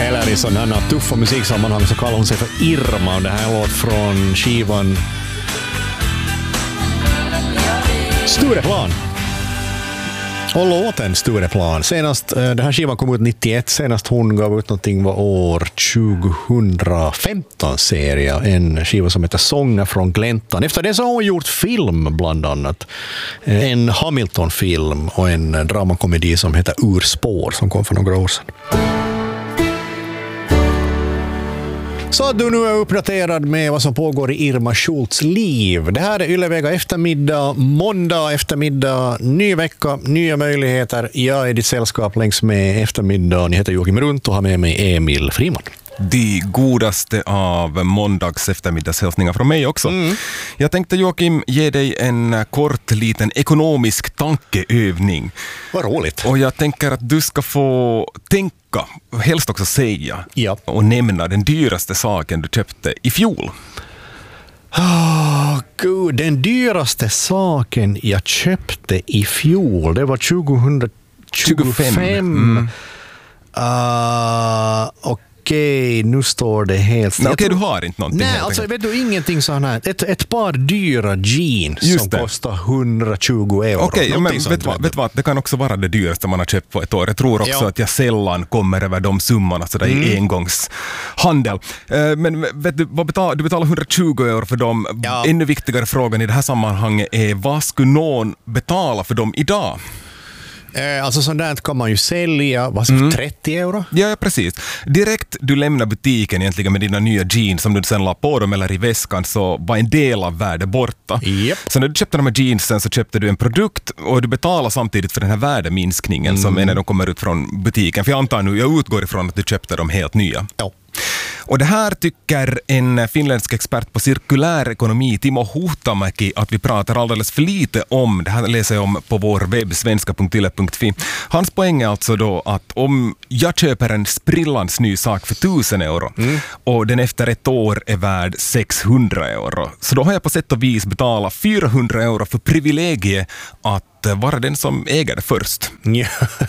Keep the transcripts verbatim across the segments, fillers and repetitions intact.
Eller i sådana här tuffa musiksammanhang så kallar hon sig för Irma, och det här låt från skivan Stureplan. Och låten Stureplan. Senast, den här skivan kom ut nittioett, senast hon gav ut någonting var år tjugohundrafemton serie, en skiva som heter Sånger från Gläntan. Efter det så har hon gjort film bland annat. En Hamilton-film och en dramakomedi som heter Urspår som kom för några år sedan. Så att du nu är uppdaterad med vad som pågår i Irma Schultz liv. Det här är Ylevega eftermiddag, måndag eftermiddag, ny vecka, nya möjligheter. Jag är ditt sällskap längs med eftermiddagen. Jag heter Joakim Runt och har med mig Emil Friman. De godaste av måndags eftermiddagshälsningar från mig också. Mm. Jag tänkte, Joakim, ge dig en kort liten ekonomisk tankeövning. Vad roligt. Och jag tänker att du ska få tänka, helst också säga, ja. och nämna den dyraste saken du köpte i fjol. Oh, Gud, den dyraste saken jag köpte i fjol, det var tjugohundratjugofem. Mm. Uh, och Okej, nu står det helt... Nej, okej, du har inte någonting. Nej, alltså vet du, ingenting sånt här. Ett, ett par dyra jeans Just som det. kostar hundratjugo euro. Okej, men vet du vad, vet vad, det kan också vara det dyraste man har köpt på ett år. Jag tror också ja. att jag sällan kommer över de summorna sådär mm. i engångshandel. Men vet du, vad betal, du betalar hundratjugo euro för dem. Ja. Ännu viktigare frågan i det här sammanhanget är, vad skulle någon betala för dem idag? Alltså sånt där kan man ju sälja, vad mm. trettio euro? Ja, precis. Direkt du lämnar butiken egentligen med dina nya jeans som du sen la på dem eller i väskan, så var en del av värdet borta. Yep. Så när du köpte de här jeansen så köpte du en produkt och du betalar samtidigt för den här värdeminskningen mm. som är när de kommer ut från butiken. För jag antar nu, jag utgår ifrån att du köpte dem helt nya. Ja. Och det här tycker en finländsk expert på cirkulär ekonomi, Timo Huhtamäki, att vi pratar alldeles för lite om. Det här läser jag om på vår webb, svenska punkt yle punkt fi. Hans poäng är alltså då att om jag köper en sprillans ny sak för tusen euro mm. och den efter ett år är värd sexhundra euro, så då har jag på sätt och vis betalat fyrahundra euro för privilegiet att vara den som äger det först. Ja,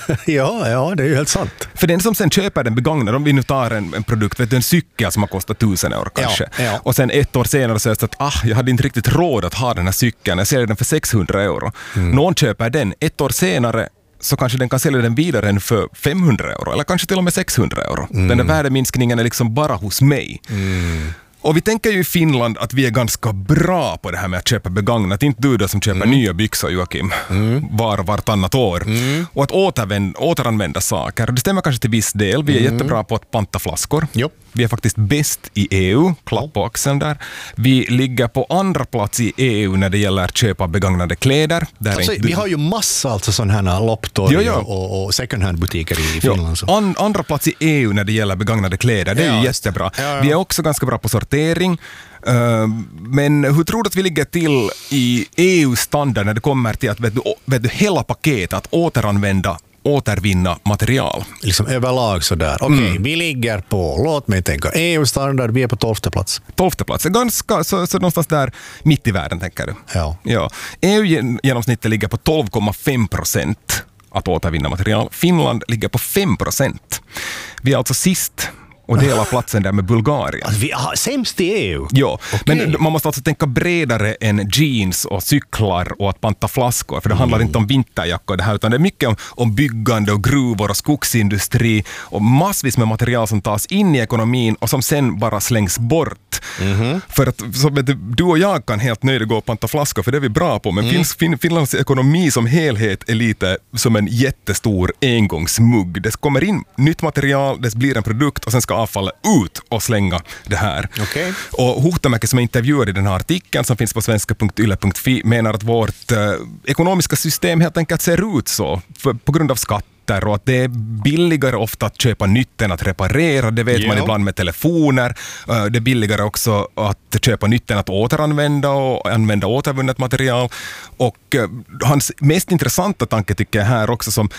ja, ja, det är ju helt sant. För den som sen köper den begagnad, om vi nu tar en, en produkt, vet du, en cykel som har kostat tusen euro kanske. Ja, ja. Och sen ett år senare så är det att ah, jag hade inte riktigt råd att ha den här cykeln. Jag säljer den för sexhundra euro. Mm. Någon köper den. Ett år senare så kanske den kan sälja den vidare för femhundra euro. Eller kanske till och med sexhundra euro. Mm. Den där värdeminskningen är liksom bara hos mig. Mm. Och vi tänker ju i Finland att vi är ganska bra på det här med att köpa begagnat. Inte du då som köper mm. nya byxor, Joakim, mm. var vartannat år. Mm. Och att återvända, återanvända saker. Det stämmer kanske till viss del. Vi är mm. jättebra på att panta flaskor. Jo. Vi är faktiskt bäst i E U, klapp på axeln där. Vi ligger på andra plats i E U när det gäller att köpa begagnade kläder. Där alltså, inte... Vi har ju massa alltså sådana här lopptorg jo, jo. och, och second hand butiker i Finland. Så. An, andra plats i E U när det gäller begagnade kläder, det är ja. ju jättebra. Ja, ja. Vi är också ganska bra på sortering. Uh, men hur tror du att vi ligger till i E U-standard när det kommer till att vet du, vet du, hela paketet att återanvända, återvinna material? Liksom överlag sådär. Okej, okay, mm. vi ligger på, låt mig tänka, E U-standard, vi är på tolfte plats. Tolfte plats, ganska, så, så någonstans där mitt i världen tänker du? Ja. ja. E U-genomsnittet ligger på tolv komma fem procent att återvinna material. Finland ligger på fem procent. Vi är alltså sist och delar platsen där med Bulgarien. Alltså, vi har sämst i E U? Ja, okay. Men man måste alltså tänka bredare än jeans och cyklar och att panta flaskor. För det handlar mm. inte om vinterjackor det här, utan det är mycket om, om byggande och gruvor och skogsindustri och massvis med material som tas in i ekonomin och som sen bara slängs bort. Mm-hmm. För att så vet du, du och jag kan helt nöjda gå och panta flaskor, för det är vi bra på. Men mm. finns, fin, Finlands ekonomi som helhet är lite som en jättestor engångsmugg. Det kommer in nytt material, det blir en produkt och sen ska avfallet ut och slänga det här. Okay. Och Huhtamäki som är intervjuad i den här artikeln som finns på svenska punkt yle punkt fi menar att vårt eh, ekonomiska system helt enkelt ser ut så för, på grund av skatt. Och att det är billigare ofta att köpa nytt än att reparera. Det vet yeah. man ibland med telefoner. Det är billigare också att köpa nytt än att återanvända och använda återvunnet material. Och hans mest intressanta tanke tycker jag här också som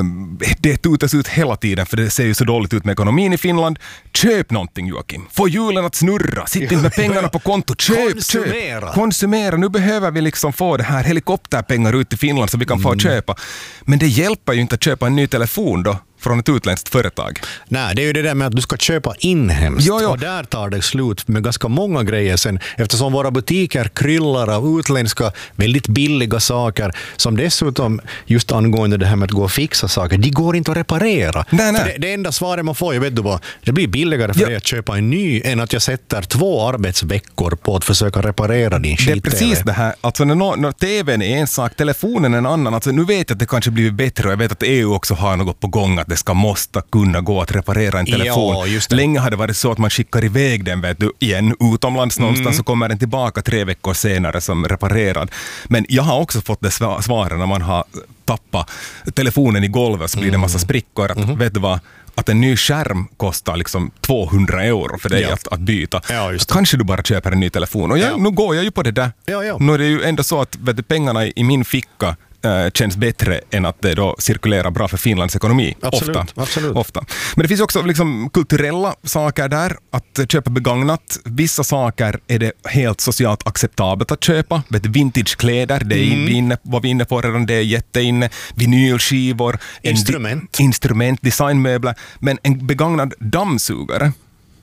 det tutas ut hela tiden, för det ser ju så dåligt ut med ekonomin i Finland. Köp någonting, Joakim. Få hjulen att snurra. Sitt inte med pengarna på konto. Köp, Konsumera. köp. Konsumera. Nu behöver vi liksom få det här helikopterpengar ut i Finland så vi kan mm. få köpa. Men det hjälper ju inte att köpa en ny telefon då. från ett utländskt företag. Nej, det är ju det där med att du ska köpa inhemskt. Jo, jo. Och där tar det slut med ganska många grejer sen. Eftersom våra butiker kryllar av utländska, väldigt billiga saker som dessutom, just angående det här med att gå och fixa saker, de går inte att reparera. Nej, nej. För det, det enda svaret man får, jag vet du vad, det blir billigare för Ja. dig att köpa en ny än att jag sätter två arbetsveckor på att försöka reparera din skit. Det är precis det här, alltså när, no, när tvn är en sak, telefonen är en annan, alltså nu vet jag att det kanske blir bättre och jag vet att E U också har något på gång att det ska måste kunna gå att reparera en telefon. Ja, just det. Länge har det varit så att man skickar iväg den, vet du, igen utomlands någonstans Mm. så kommer den tillbaka tre veckor senare som reparerad. Men jag har också fått det sva- svaret när man har tappat telefonen i golvet så blir det en massa sprickor. Att, Mm. vet du vad? Att en ny skärm kostar liksom tvåhundra euro för dig Ja. att, att byta. Ja, just det. Kanske du bara köper en ny telefon. Och jag, Ja. nu går jag ju på det där. Ja, ja. Nu är det ju ändå så att vet du, pengarna i min ficka äh, känns bättre än att det då cirkulerar bra för Finlands ekonomi. Absolut, Ofta. absolut. Ofta. Men det finns också liksom kulturella saker där. Att köpa begagnat. Vissa saker är det helt socialt acceptabelt att köpa. Vet du, vintagekläder, det är Mm. vi inne, var vi inne på redan, det är jätteinne. Vinylskivor. en Instrument. di- instrument, designmöbler. Men en begagnad dammsugare,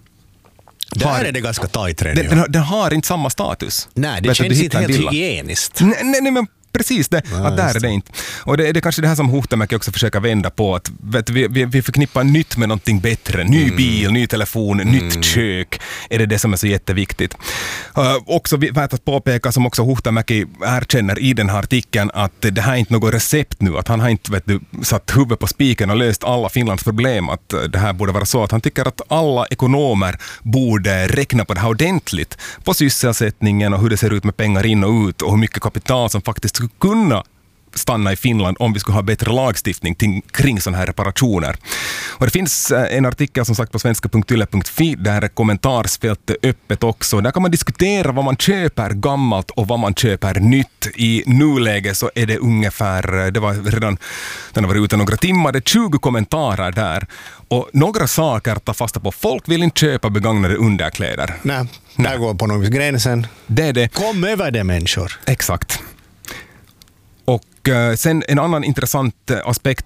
Där har- är det ganska tajt redan. den, ja. den, har- den har inte samma status. Nej, det Vet du, du känns hittar inte en helt villa. hygieniskt. Nej, nej, nej, men precis det. Ja, att där just är det inte. Och det, det är kanske det här som Huhtamäki också försöker vända på. Att, vet, du, vi, vi, vi förknippar nytt med någonting bättre. Ny Mm. bil, ny telefon, nytt kök. Är det det som är så jätteviktigt. Uh, också vi- värt att påpeka, som också Huhtamäki erkänner i den här artikeln, att det här är inte något recept nu. Att han har inte vet du, satt huvudet på spiken och löst alla Finlands problem. Att uh, det här borde vara så att han tycker att alla ekonomer borde räkna på det här ordentligt. På sysselsättningen och hur det ser ut med pengar in och ut och hur mycket kapital som faktiskt skulle kunna stanna i Finland om vi skulle ha bättre lagstiftning till, kring sådana här reparationer. Och det finns eh, en artikel som sagt på svenska punkt yle punkt fi där är kommentarsfältet öppet också. Där kan man diskutera vad man köper gammalt och vad man köper nytt. I nuläget så är det ungefär, det var redan, den har varit ute några timmar, det är tjugo kommentarer där. Och några saker att ta fasta på. Folk vill inte köpa begagnade underkläder. Nej, där går på något vis gränsen. Det är det. Kom över det, människor. Exakt. Och eh, sen en annan intressant eh, aspekt